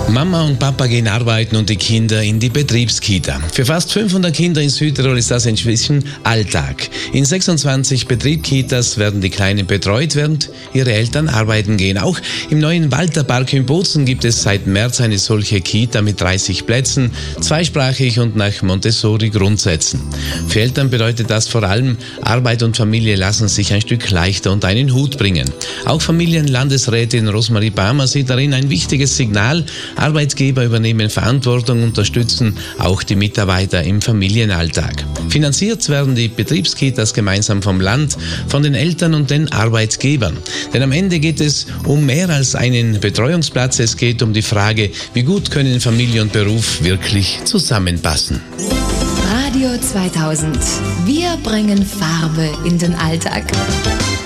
Mama und Papa gehen arbeiten und die Kinder in die Betriebskita. Für fast 500 Kinder in Südtirol ist das inzwischen Alltag. In 26 Betriebskitas werden die Kleinen betreut, während ihre Eltern arbeiten gehen. Auch im neuen Walterpark in Bozen gibt es seit März eine solche Kita mit 30 Plätzen, zweisprachig und nach Montessori-Grundsätzen. Für Eltern bedeutet das vor allem, Arbeit und Familie lassen sich ein Stück leichter unter einen Hut bringen. Auch Familienlandesrätin Rosmarie Barmer sieht darin ein wichtiges Signal. Arbeitgeber übernehmen Verantwortung, unterstützen auch die Mitarbeiter im Familienalltag. Finanziert werden die Betriebskitas gemeinsam vom Land, von den Eltern und den Arbeitgebern. Denn am Ende geht es um mehr als einen Betreuungsplatz. Es geht um die Frage, wie gut können Familie und Beruf wirklich zusammenpassen. Radio 2000. Wir bringen Farbe in den Alltag.